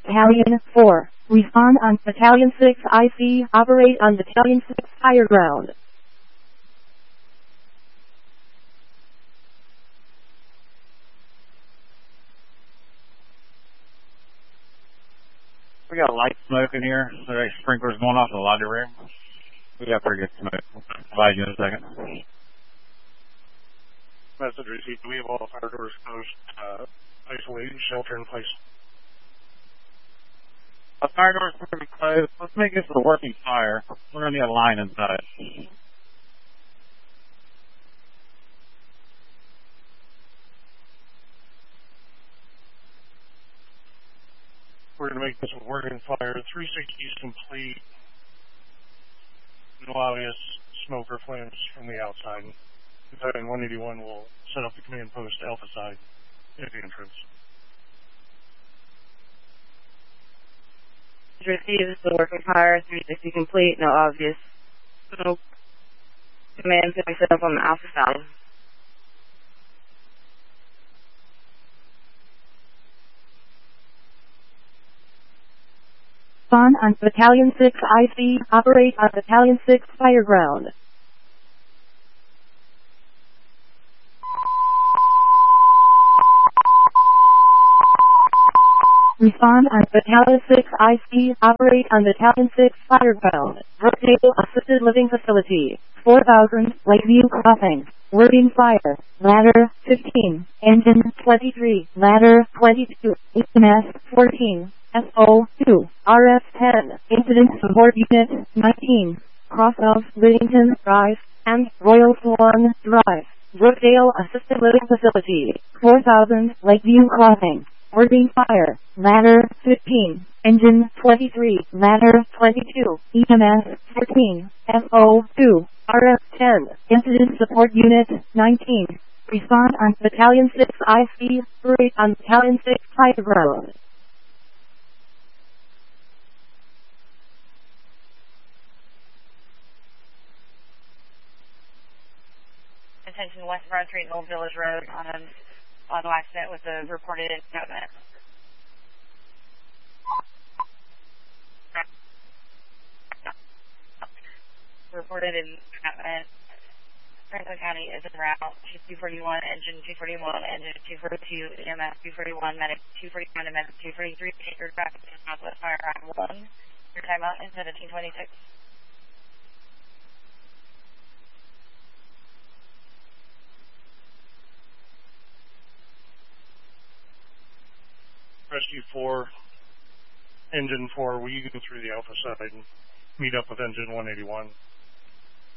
Battalion 4. Respond on Battalion 6 IC. Operate on Battalion 6 higher ground. We got light smoke in here. There are sprinklers going off in the lobby room. We got pretty good smoke. I'll provide you in a second. Message received. We have all fire doors closed. Isolate, shelter in place. The fire doors are pretty closed. Let's make this a working fire. We're going to need a line inside. We're going to make this a working fire. 360 is complete. No obvious smoke or flames from the outside. Battalion 181 will set up the command post alpha side at the entrance. Received the working fire, 360 complete, no obvious smoke. Command's going to be set up on the alpha side. Spawn on Battalion 6 IC. Operate on Battalion 6 fire ground. Respond on Battalion 6 IC. Operate on Battalion 6 fire ground. Brookdale Assisted Living Facility. 4000 Lakeview Crossing. Working fire. Ladder 15. Engine 23. Ladder 22. EMS 14. SO2, RF 10, Incident Support Unit 19, Cross of Whittington Drive, and Royal Swan Drive, Brookdale Assisted Living Facility, 4000 Lakeview Crossing, Working Fire, Ladder 15, Engine 23, Ladder 22, EMS 14, SO2, RF 10, Incident Support Unit 19, Respond on Battalion 6 IC, operate on Battalion 6 fire ground. Attention West Broad Street, Old Village Road on auto accident with a reported entrapment. Reported entrapment. Franklin County is en route. 241, engine 241, engine 242, EMS 241, medic 241, and medic 243. Take your traffic to Southwest Fire Route 1. Your timeout is 1726. Rescue 4, Engine 4, will you go through the alpha side and meet up with Engine 181?